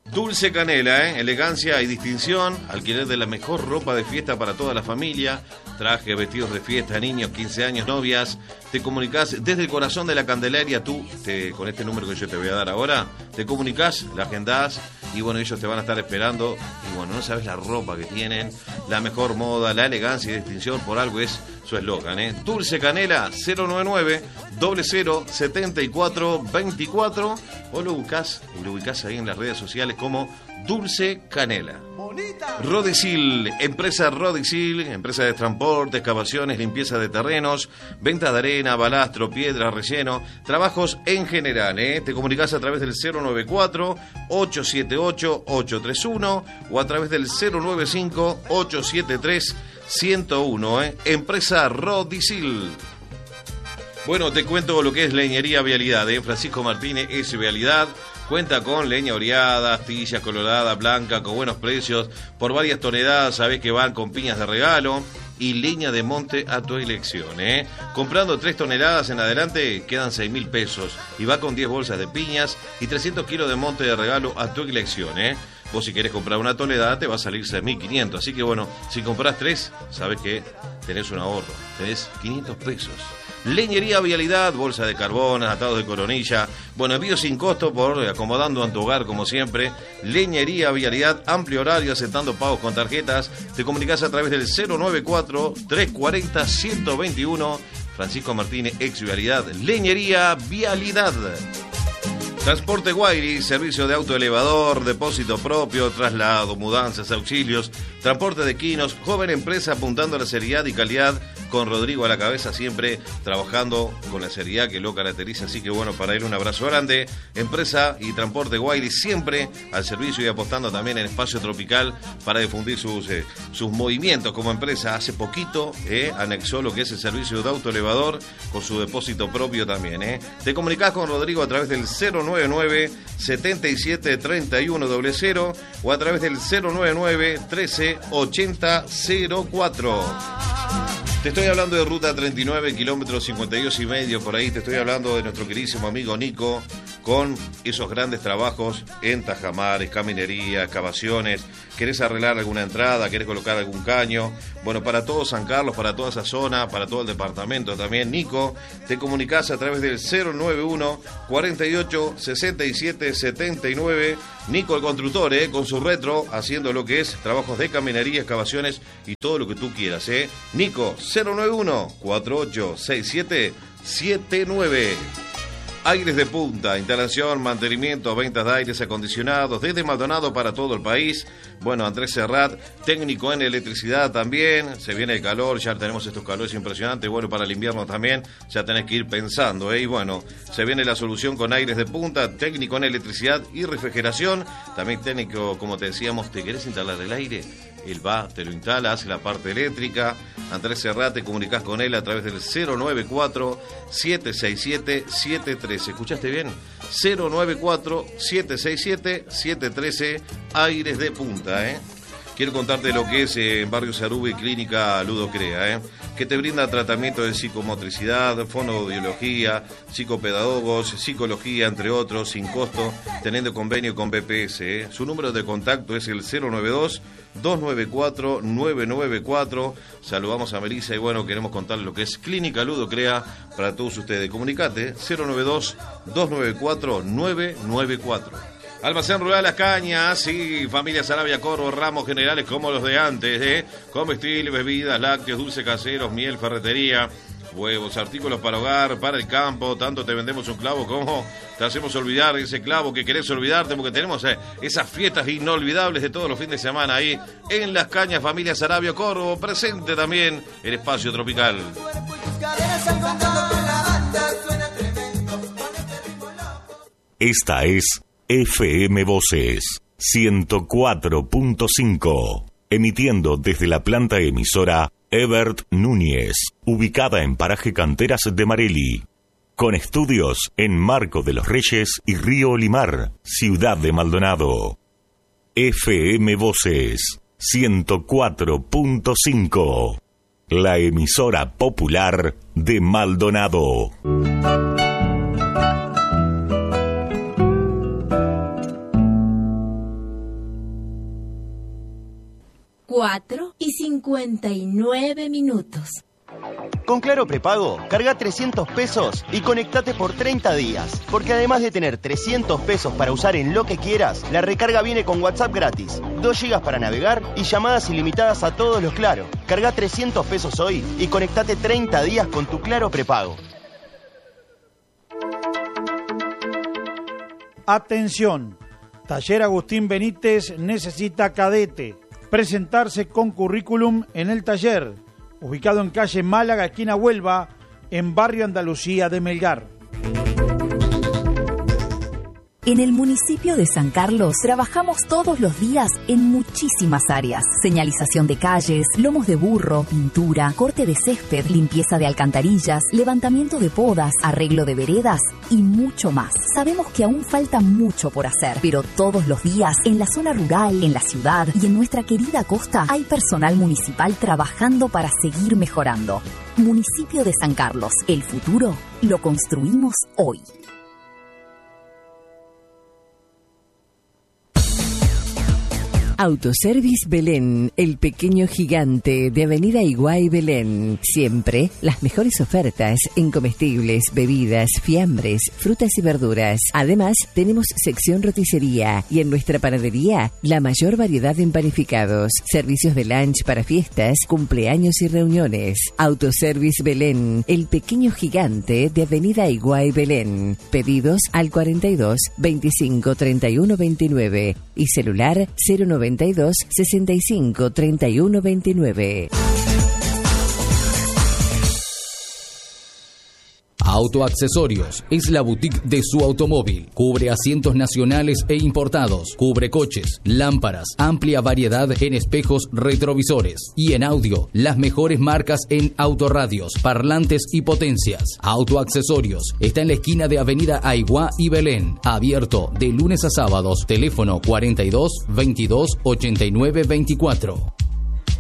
Dulce Canela, elegancia y distinción, alquiler de la mejor ropa de fiesta para toda la familia, trajes, vestidos de fiesta, niños, 15 años, novias. Te comunicás desde el corazón de la Candelaria, con este número que yo te voy a dar ahora, te comunicás, la agendás y bueno, ellos te van a estar esperando y bueno, no sabes la ropa que tienen, la mejor moda, la elegancia y distinción, por algo es su eslogan, Dulce Canela, 099-007424 o lo ubicás ahí en las redes sociales como Dulce Canela. Rodicil, empresa de transporte, excavaciones, limpieza de terrenos, venta de arena, balastro, piedra, relleno, trabajos en general, Te comunicás a través del 094-878-831 o a través del 095-873-101, Empresa Rodicil. Bueno, te cuento lo que es Leñería Vialidad, Francisco Martínez es Vialidad. Cuenta con leña oreada, astilla colorada, blanca, con buenos precios. Por varias toneladas, sabés que van con piñas de regalo y leña de monte a tu elección, Comprando 3 toneladas en adelante, quedan 6.000 pesos. Y va con 10 bolsas de piñas y 300 kilos de monte de regalo a tu elección, Vos si querés comprar una tonelada te va a salir 6.500. Así que bueno, si comprás 3, sabés que tenés un ahorro. Tenés 500 pesos. Leñería Vialidad, bolsa de carbón, atados de coronilla. Bueno, envío sin costo por acomodando en tu hogar como siempre. Leñería Vialidad, amplio horario, aceptando pagos con tarjetas. Te comunicás a través del 094-340-121. Francisco Martínez, ex Vialidad. Leñería Vialidad. Transporte Guayri, servicio de autoelevador, depósito propio, traslado, mudanzas, auxilios, transporte de quinos, joven empresa apuntando a la seriedad y calidad, con Rodrigo a la cabeza, siempre trabajando con la seriedad que lo caracteriza. Así que bueno, para él un abrazo grande. Empresa y Transporte Guayri siempre al servicio y apostando también en Espacio Tropical para difundir sus movimientos como empresa. Hace poquito anexó lo que es el servicio de autoelevador con su depósito propio también. Te comunicás con Rodrigo a través del 099-773100 o a través del 099-138004. Te estoy hablando de Ruta 39, kilómetros 52 y medio, por ahí te estoy hablando de nuestro queridísimo amigo Nico, con esos grandes trabajos en tajamares, caminería, excavaciones. ¿Querés arreglar alguna entrada? ¿Querés colocar algún caño? Bueno, para todo San Carlos, para toda esa zona, para todo el departamento también, Nico, te comunicás a través del 091-48-67-79. Nico el constructor, con su retro, haciendo lo que es trabajos de caminería, excavaciones y todo lo que tú quieras, Nico, 091-4867-79. Aires de Punta, instalación, mantenimiento, ventas de aires acondicionados desde Maldonado para todo el país. Bueno, Andrés Serrat, técnico en electricidad también. Se viene el calor, ya tenemos estos calores impresionantes. Bueno, para el invierno también ya tenés que ir pensando, Y bueno, se viene la solución con Aires de Punta, técnico en electricidad y refrigeración. También técnico, como te decíamos, ¿te querés instalar el aire? Él va, te lo instala, hace la parte eléctrica. Andrés Serrat, te comunicás con él a través del 094-767-713. ¿Escuchaste bien? 094-767-713, Aires de Punta, Quiero contarte lo que es en Barrio Sarube, Clínica Ludocrea, que te brinda tratamiento de psicomotricidad, fonoaudiología, psicopedagogos, psicología, entre otros, sin costo, teniendo convenio con BPS. Su número de contacto es el 092-294-994. Saludamos a Melissa y bueno, queremos contarles lo que es Clínica Ludocrea para todos ustedes. Comunicate, 092-294-994. Almacén Rural Las Cañas, sí, familia Sarabia Corvo, ramos generales como los de antes, comestibles, bebidas, lácteos, dulces caseros, miel, ferretería, huevos, artículos para hogar, para el campo. Tanto te vendemos un clavo como te hacemos olvidar ese clavo que querés olvidarte, porque tenemos esas fiestas inolvidables de todos los fines de semana ahí en Las Cañas, familia Sarabia Corvo, presente también el Espacio Tropical. Esta es FM Voces 104.5, emitiendo desde la planta emisora Ebert Núñez, ubicada en Paraje Canteras de Marelli, con estudios en Marco de los Reyes y Río Limar, ciudad de Maldonado. FM Voces 104.5, la emisora popular de Maldonado. 4:59. Con Claro Prepago, carga 300 pesos y conectate por 30 días. Porque además de tener 300 pesos para usar en lo que quieras, la recarga viene con WhatsApp gratis, 2 GB para navegar y llamadas ilimitadas a todos los Claro. Carga 300 pesos hoy y conectate 30 días con tu Claro Prepago. Atención, Taller Agustín Benítez necesita cadete. Presentarse con currículum en el taller, ubicado en calle Málaga, esquina Huelva, en barrio Andalucía de Melgar. En el municipio de San Carlos trabajamos todos los días en muchísimas áreas. Señalización de calles, lomos de burro, pintura, corte de césped, limpieza de alcantarillas, levantamiento de podas, arreglo de veredas y mucho más. Sabemos que aún falta mucho por hacer, pero todos los días en la zona rural, en la ciudad y en nuestra querida costa hay personal municipal trabajando para seguir mejorando. Municipio de San Carlos, el futuro lo construimos hoy. Autoservice Belén, el pequeño gigante de Avenida Higuay Belén. Siempre las mejores ofertas en comestibles, bebidas, fiambres, frutas y verduras. Además, tenemos sección roticería y en nuestra panadería la mayor variedad de empanificados, servicios de lunch para fiestas, cumpleaños y reuniones. Autoservice Belén, el pequeño gigante de Avenida Higuay Belén. Pedidos al 42 25 31 29 y celular 092 65 31 29. Autoaccesorios es la boutique de su automóvil. Cubre asientos nacionales e importados, cubre coches, lámparas, amplia variedad en espejos retrovisores y en audio, las mejores marcas en autorradios, parlantes y potencias. Autoaccesorios está en la esquina de Avenida Aiguá y Belén, abierto de lunes a sábados, teléfono 42 22 89 24.